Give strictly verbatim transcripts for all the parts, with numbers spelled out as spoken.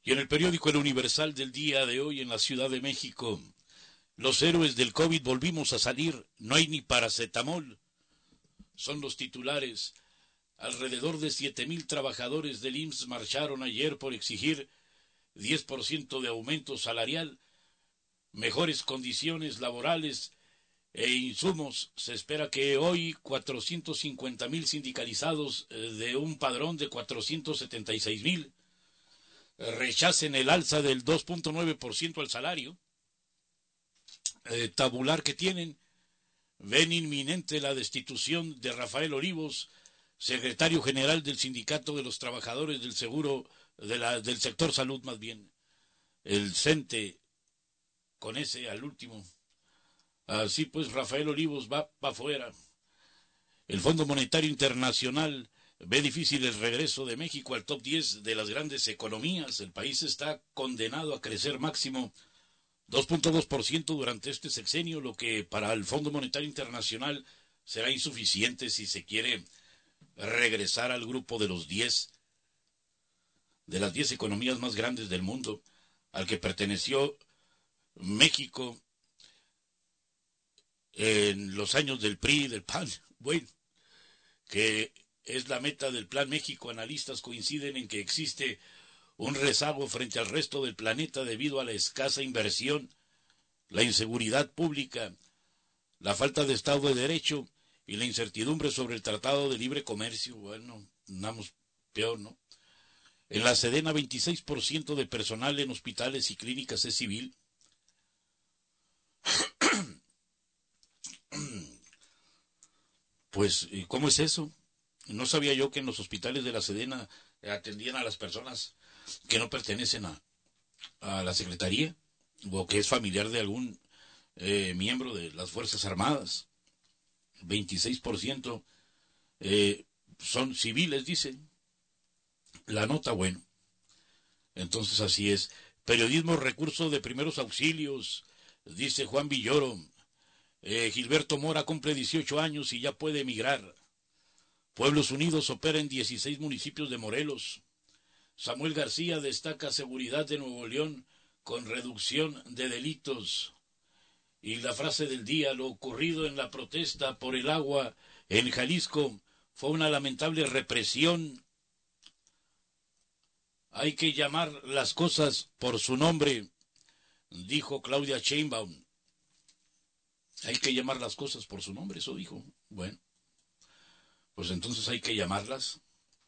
Y en el periódico El Universal del día de hoy en la Ciudad de México, los héroes del COVID volvimos a salir, no hay ni paracetamol. Son los titulares. Alrededor de siete mil trabajadores del I M S S marcharon ayer por exigir diez por ciento de aumento salarial, mejores condiciones laborales e insumos. Se espera que hoy cuatrocientos cincuenta mil sindicalizados de un padrón de cuatrocientos setenta y seis mil rechacen el alza del dos punto nueve por ciento al salario eh, tabular que tienen. Ven inminente la destitución de Rafael Olivos, secretario general del Sindicato de los Trabajadores del Seguro, de la, del sector salud más bien, el CENTE, con ese al último. Así pues, Rafael Olivos va para afuera. El Fondo Monetario Internacional ve difícil el regreso de México al top diez de las grandes economías. El país está condenado a crecer máximo dos punto dos por ciento durante este sexenio, lo que para el Fondo Monetario Internacional será insuficiente si se quiere regresar al grupo de los diez, de las diez economías más grandes del mundo, al que perteneció México en los años del P R I, del P A N. Bueno, que es la meta del Plan México. Analistas coinciden en que existe un rezago frente al resto del planeta debido a la escasa inversión, la inseguridad pública, la falta de Estado de Derecho y la incertidumbre sobre el Tratado de Libre Comercio. Bueno, andamos peor, ¿no? En la Sedena, veintiséis por ciento de personal en hospitales y clínicas es civil. Pues, ¿cómo es eso? No sabía yo que en los hospitales de la Sedena atendían a las personas que no pertenecen a, a la Secretaría o que es familiar de algún eh, miembro de las Fuerzas Armadas. veintiséis por ciento eh, son civiles, dicen. La nota, bueno. Entonces así es. Periodismo, recurso de primeros auxilios, dice Juan Villoro. Eh, Gilberto Mora cumple dieciocho años y ya puede emigrar. Pueblos Unidos opera en dieciséis municipios de Morelos. Samuel García destaca seguridad de Nuevo León con reducción de delitos. Y la frase del día: lo ocurrido en la protesta por el agua en Jalisco fue una lamentable represión. Hay que llamar las cosas por su nombre, dijo Claudia Sheinbaum. Hay que llamar las cosas por su nombre, eso dijo. Bueno, pues entonces hay que llamarlas.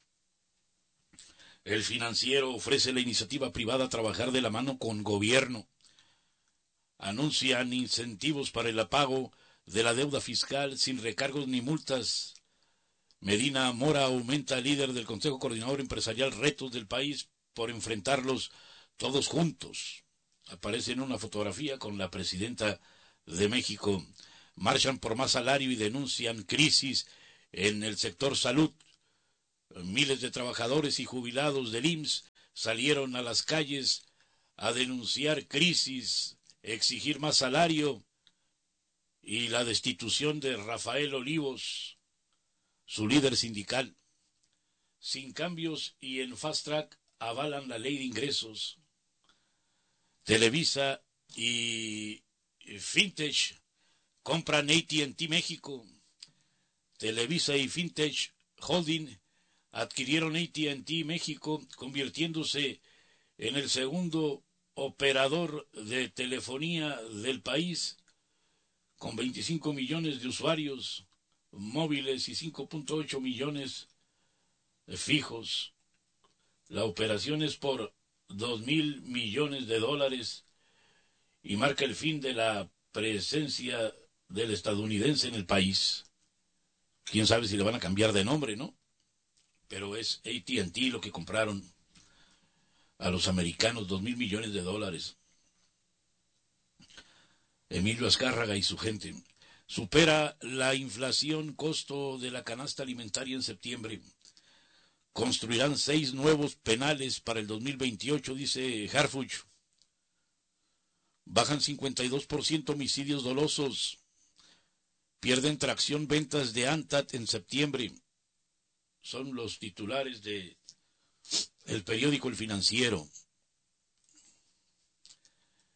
El Financiero ofrece la iniciativa privada a trabajar de la mano con gobierno. Anuncian incentivos para el pago de la deuda fiscal sin recargos ni multas. Medina Mora aumenta líder del Consejo Coordinador Empresarial retos del país por enfrentarlos todos juntos. Aparece en una fotografía con la presidenta de México. Marchan por más salario y denuncian crisis en el sector salud. Miles de trabajadores y jubilados del I M S S salieron a las calles a denunciar crisis, exigir más salario y la destitución de Rafael Olivos, su líder sindical. Sin cambios y en fast track avalan la ley de ingresos. Televisa y Fintech compran A T and T México. Televisa y Fintech Holding adquirieron A T and T México, convirtiéndose en el segundo operador de telefonía del país, con veinticinco millones de usuarios móviles y cinco punto ocho millones fijos. La operación es por dos mil millones de dólares y marca el fin de la presencia del estadounidense en el país. Quién sabe si le van a cambiar de nombre, ¿no? Pero es A T and T lo que compraron a los americanos, dos mil millones de dólares. Emilio Azcárraga y su gente. Supera la inflación costo de la canasta alimentaria en septiembre. Construirán seis nuevos penales para el dos mil veintiocho, dice Harfuch. Bajan cincuenta y dos por ciento homicidios dolosos. Pierden tracción ventas de ANTAD en septiembre. Son los titulares de el periódico El Financiero.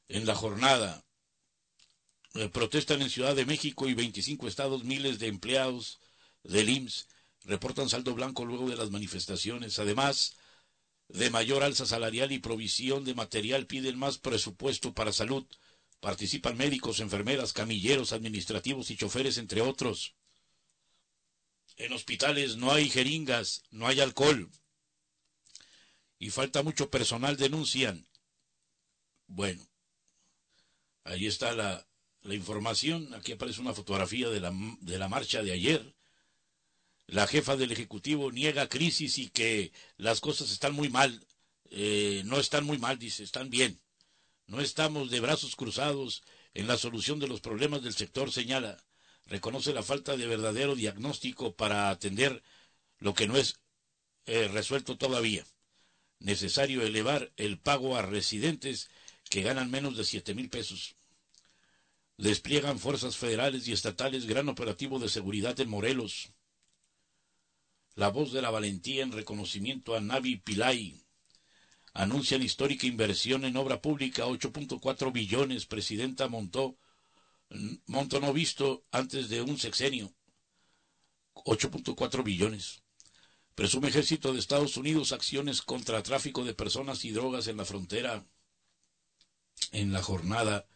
En la jornada, eh, protestan en Ciudad de México y veinticinco estados, miles de empleados del I M S S reportan saldo blanco luego de las manifestaciones. Además de mayor alza salarial y provisión de material, piden más presupuesto para salud. Participan médicos, enfermeras, camilleros, administrativos y choferes, entre otros. En hospitales no hay jeringas, no hay alcohol y falta mucho personal, denuncian. Bueno, ahí está la, la información. Aquí aparece una fotografía de la, de la marcha de ayer. La jefa del Ejecutivo niega crisis y que las cosas están muy mal. Eh, no están muy mal, dice, están bien. No estamos de brazos cruzados en la solución de los problemas del sector, señala. Reconoce la falta de verdadero diagnóstico para atender lo que no es eh, resuelto todavía. Necesario elevar el pago a residentes que ganan menos de siete mil pesos. Despliegan fuerzas federales y estatales gran operativo de seguridad en Morelos. La voz de la valentía en reconocimiento a Navi Pillay. Anuncian histórica inversión en obra pública, ocho punto cuatro billones. Presidenta montó, monto no visto antes de un sexenio. ocho punto cuatro billones. Presume Ejército de Estados Unidos acciones contra tráfico de personas y drogas en la frontera. En la jornada,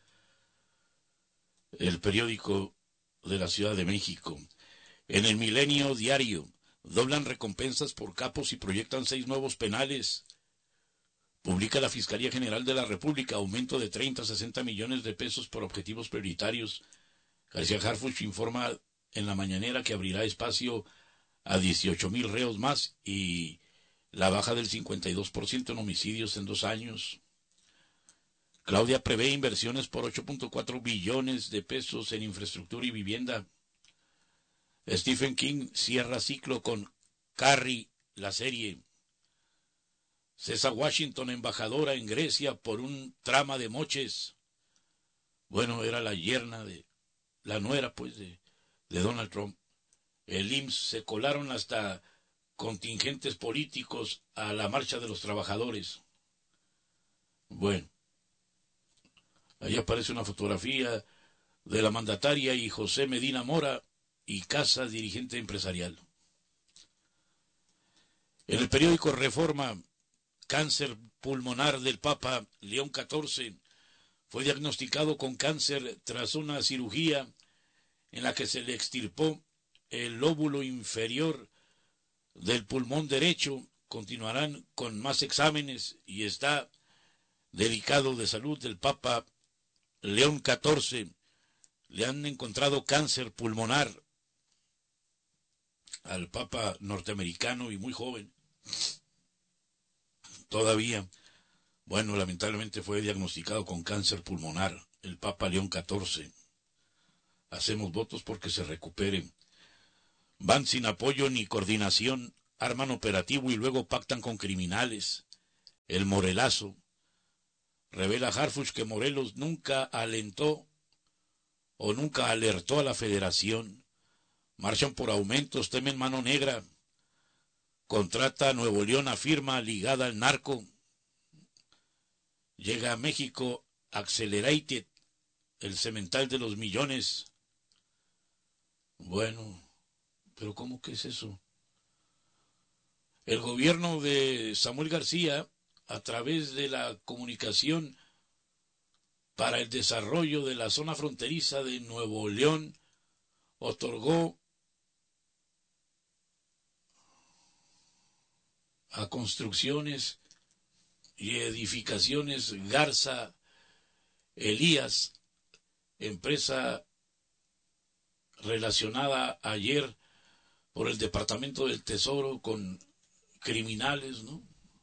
el periódico de la Ciudad de México. En el Milenio Diario, doblan recompensas por capos y proyectan seis nuevos penales. Publica la Fiscalía General de la República aumento de treinta a sesenta millones de pesos por objetivos prioritarios. García Harfuch informa en la mañanera que abrirá espacio a dieciocho mil reos más y la baja del cincuenta y dos por ciento en homicidios en dos años. Claudia prevé inversiones por ocho punto cuatro billones de pesos en infraestructura y vivienda. Stephen King cierra ciclo con Carrie, la serie. Cesa Washington, embajadora en Grecia por un trama de moches. Bueno, era la yerna de, la nuera pues de, de Donald Trump. El I M S S se colaron hasta contingentes políticos a la marcha de los trabajadores. Bueno, ahí aparece una fotografía de la mandataria y José Medina Mora y Casa, dirigente empresarial. En el periódico Reforma, cáncer pulmonar del Papa León catorce fue diagnosticado con cáncer tras una cirugía en la que se le extirpó el lóbulo inferior del pulmón derecho. Continuarán con más exámenes y está delicado de salud del Papa León catorce. Le han encontrado cáncer pulmonar al Papa norteamericano y muy joven. Todavía, bueno, lamentablemente fue diagnosticado con cáncer pulmonar el Papa León catorce. Hacemos votos porque se recupere. Van sin apoyo ni coordinación, arman operativo y luego pactan con criminales. El Morelazo. Revela Harfuch que Morelos nunca alentó o nunca alertó a la federación. Marchan por aumentos, temen mano negra. Contrata a Nuevo León a firma ligada al narco. Llega a México Accelerated, el cemental de los millones. Bueno, pero ¿cómo que es eso? El gobierno de Samuel García, a través de la comunicación para el desarrollo de la zona fronteriza de Nuevo León, otorgó a construcciones y edificaciones Garza Elías, empresa relacionada ayer por el Departamento del Tesoro con criminales, ¿no?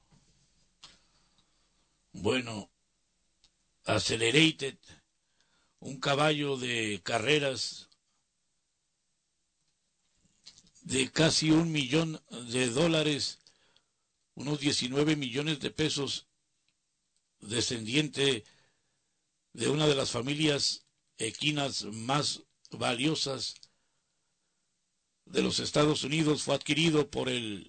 Bueno, Accelerated, un caballo de carreras de casi un millón de dólares, unos diecinueve millones de pesos, descendiente de una de las familias equinas más valiosas de los Estados Unidos, fue adquirido por el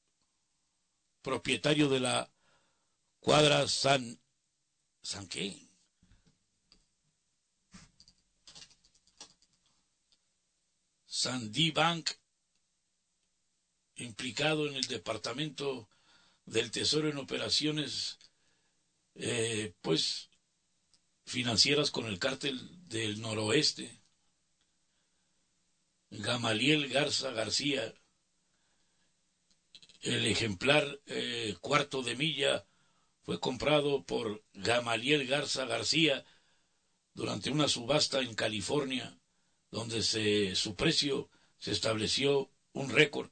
propietario de la cuadra San... ¿San qué? Sandy Bank, implicado en el Departamento del Tesoro en operaciones, eh, pues, financieras con el cártel del noroeste. Gamaliel Garza García, el ejemplar eh, cuarto de milla fue comprado por Gamaliel Garza García durante una subasta en California, donde se, su precio se estableció un récord.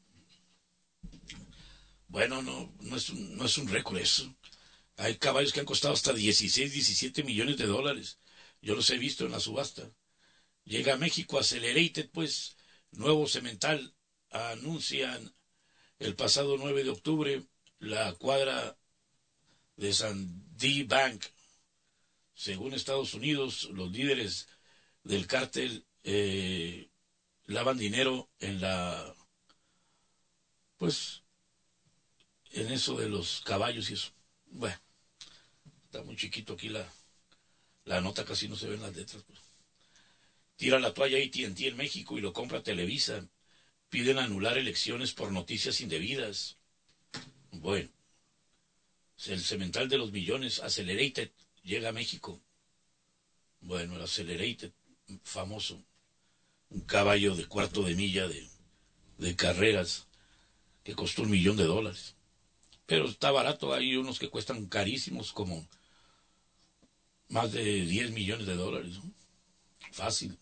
Bueno, no, no es, no es un récord eso. Hay caballos que han costado hasta dieciséis, diecisiete millones de dólares. Yo los he visto en la subasta. Llega a México Accelerated, pues, nuevo cemental. Anuncian el pasado nueve de octubre la cuadra de Sandy Bank. Según Estados Unidos, los líderes del cártel eh, lavan dinero en la, pues, en eso de los caballos y eso. Bueno, está muy chiquito aquí la, la nota, casi no se ven las letras, pues. Tira la toalla A T and T en México y lo compra Televisa. Piden anular elecciones por noticias indebidas. Bueno, el cemental de los millones, Accelerated, llega a México. Bueno, el Accelerated, famoso, un caballo de cuarto de milla de, de carreras que costó un millón de dólares. Pero está barato, hay unos que cuestan carísimos, como más de diez millones de dólares, ¿no? Fácil.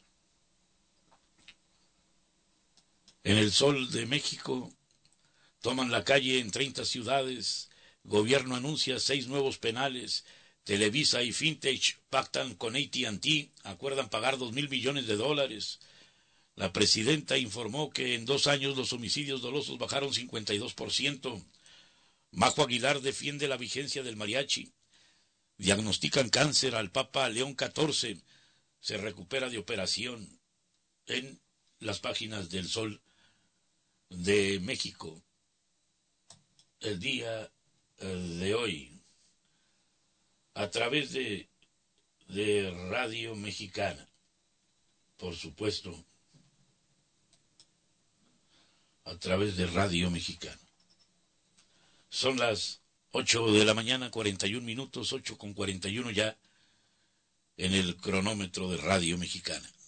En el Sol de México toman la calle en treinta ciudades. Gobierno anuncia seis nuevos penales. Televisa y Fintech pactan con A T and T, acuerdan pagar dos mil millones de dólares. La presidenta informó que en dos años los homicidios dolosos bajaron cincuenta y dos por ciento. Majo Aguilar defiende la vigencia del mariachi. Diagnostican cáncer al Papa León catorce. Se recupera de operación. En las páginas del Sol de México el día de hoy, a través de, de Radio Mexicana, por supuesto, a través de Radio Mexicana. Son las ocho de la mañana, cuarenta y un minutos, ocho con cuarenta y uno ya en el cronómetro de Radio Mexicana.